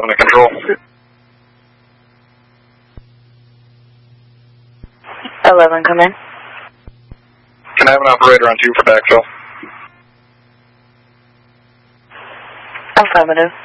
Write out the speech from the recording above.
11 to control. 11, come in. Can I have an operator on 2 for backfill? Affirmative.